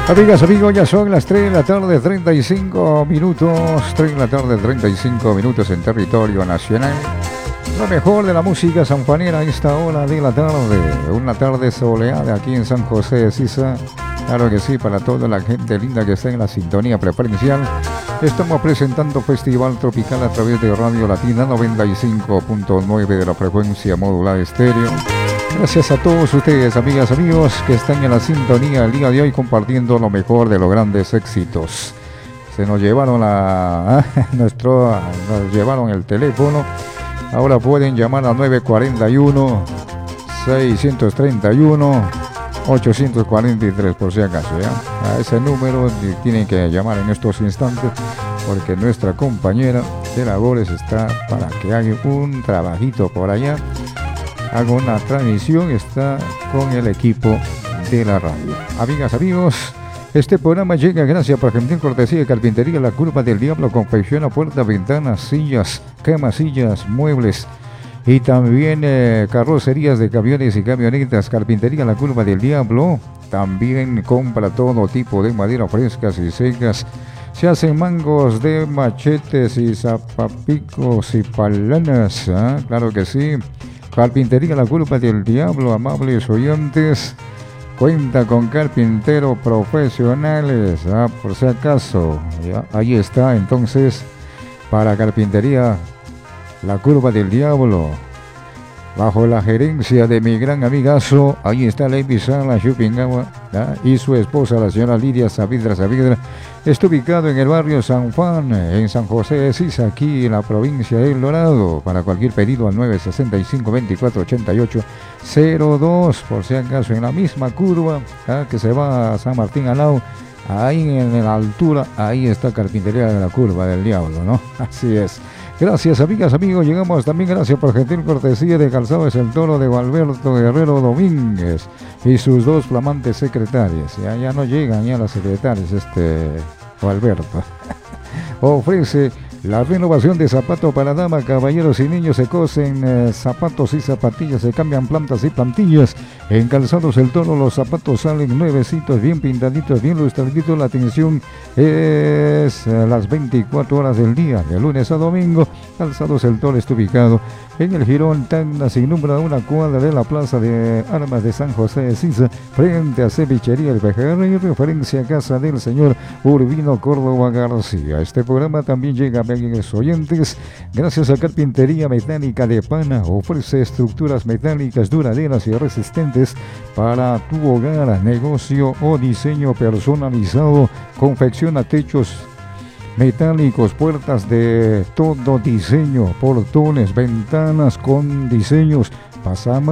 Amigas, amigos, ya son las 3 de la tarde, 35 minutos. 3 de la tarde, 35 minutos en territorio nacional. Lo mejor de la música sanjuanera a esta hora de la tarde. Una tarde soleada aquí en San José de Sisa. Claro que sí, para toda la gente linda que está en la sintonía preferencial. Estamos presentando Festival Tropical a través de Radio Latina 95.9 de la frecuencia modulada estéreo. Gracias a todos ustedes, amigas, amigos, que están en la sintonía el día de hoy compartiendo lo mejor de los grandes éxitos. Se nos llevaron nos llevaron el teléfono. Ahora pueden llamar al 941-631-843 por si acaso, ¿ya? A ese número tienen que llamar en estos instantes porque nuestra compañera de labores está para que haga un trabajito por allá. Hago una transmisión, está con el equipo de la radio. Amigas, amigos, este programa llega gracias por gentil cortesía de Carpintería La Curva del Diablo. Confecciona puertas, ventanas, sillas, camas, sillas, muebles y también carrocerías de camiones y camionetas. Carpintería La Curva del Diablo también compra todo tipo de madera frescas y secas. Se hacen mangos de machetes y zapapicos y palanas, ¿eh? Claro que sí. Carpintería La Curva del Diablo, amables oyentes, cuenta con carpinteros profesionales, por si acaso, ¿ya? Ahí está entonces para Carpintería La Curva del Diablo, bajo la gerencia de mi gran amigazo, ahí está Levi Sala Chupingawa, y su esposa, la señora Lidia Saavedra. Está ubicado en el barrio San Juan, en San José de Sisa, aquí en la provincia de El Dorado. Para cualquier pedido al 965-2488-02, por si acaso, en la misma curva que se va a San Martín Alao, ahí en la altura, ahí está Carpintería de La Curva del Diablo, ¿no? Así es. Gracias, amigas, amigos. Llegamos también gracias por gentil cortesía de Calzados El Toro de Valberto Guerrero Domínguez y sus dos flamantes secretarias. Ya no llegan ya las secretarias, Valberto. Ofrece la renovación de zapatos para dama, caballeros y niños. Se cosen zapatos y zapatillas, se cambian plantas y plantillas. En Calzados El Toro los zapatos salen nuevecitos, bien pintaditos, bien lustraditos. La atención es las 24 horas del día, de lunes a domingo. Calzados El Toro está ubicado en el Jirón Tacna, sin número, a una cuadra de la Plaza de Armas de San José de Sisa, frente a Cevichería El Pejerrey, y referencia a casa del señor Urbino Córdoba García. Este programa también llega a los oyentes gracias a Carpintería Metálica de Pana. Ofrece estructuras metálicas duraderas y resistentes para tu hogar, negocio o diseño personalizado. Confecciona techos metálicos, puertas de todo diseño, portones, ventanas con diseños. Pasamos